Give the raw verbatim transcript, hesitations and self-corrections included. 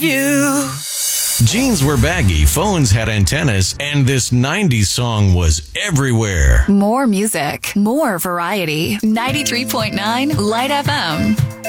You. Jeans were baggy, phones had antennas, and this nineties song was everywhere. More music, more variety. ninety-three point nine Light F M.